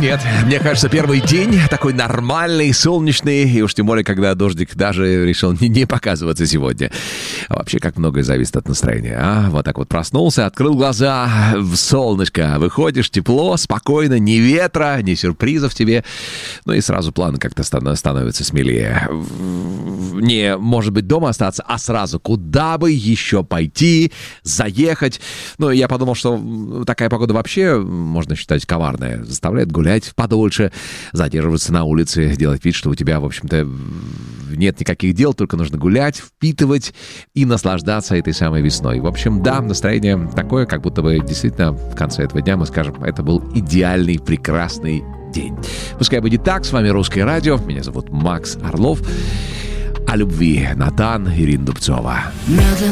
нет. Мне кажется, первый день такой нормальный, солнечный, и уж тем более, когда дождик даже решил не показываться сегодня. А вообще, как многое зависит от настроения, а? Вот так вот проснулся, открыл глаза, в солнышко, выходишь, тепло, спокойно, ни ветра, ни сюрпризов тебе. Ну и сразу планы как-то становятся смелее. Не, может быть, дома остаться, а сразу куда бы еще пойти, заехать. Ну, я подумал, что такая погода вообще, можно считать, коварная. Заставляет гулять подольше, задерживаться на улице, делать вид, что у тебя, в общем-то, нет никаких дел, только нужно гулять, впитывать и наслаждаться этой самой весной. В общем, да, настроение такое, как будто бы действительно в конце этого дня мы скажем, это был идеальный, прекрасный день. Пускай будет так, с вами Русское радио, меня зовут Макс Орлов. О любви Натан, Ирина Дубцова.